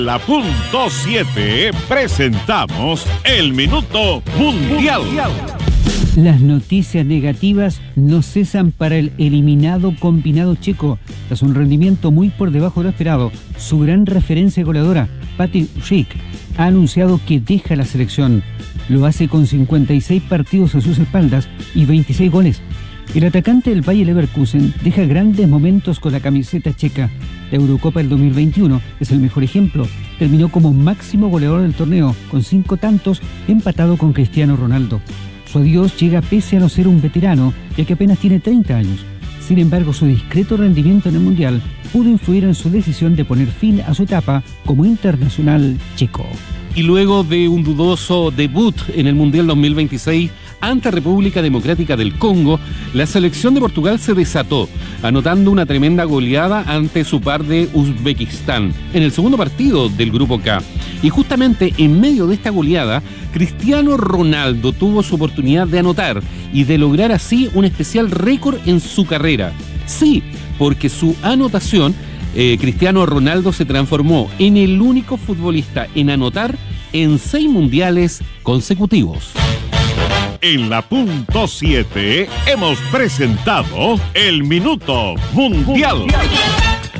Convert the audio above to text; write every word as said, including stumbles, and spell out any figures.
La punto siete presentamos el Minuto Mundial. Las noticias negativas no cesan para el eliminado combinado checo. Tras un rendimiento muy por debajo de lo esperado, su gran referencia goleadora, Patrik Schick, ha anunciado que deja la selección. Lo hace con cincuenta y seis partidos a sus espaldas y veintiséis goles. El atacante del Bayer Leverkusen deja grandes momentos con la camiseta checa. La Eurocopa del dos mil veintiuno es el mejor ejemplo. Terminó como máximo goleador del torneo, con cinco tantos, empatado con Cristiano Ronaldo. Su adiós llega pese a no ser un veterano, ya que apenas tiene treinta años. Sin embargo, su discreto rendimiento en el Mundial pudo influir en su decisión de poner fin a su etapa como internacional checo. Y luego de un dudoso debut en el Mundial dos mil veintiséis ante República Democrática del Congo, la selección de Portugal se desató, anotando una tremenda goleada ante su par de Uzbekistán en el segundo partido del Grupo K. Y justamente en medio de esta goleada, Cristiano Ronaldo tuvo su oportunidad de anotar y de lograr así un especial récord en su carrera. Sí, porque su anotación, eh, Cristiano Ronaldo se transformó en el único futbolista en anotar en seis mundiales consecutivos. En la punto siete hemos presentado el Minuto Mundial.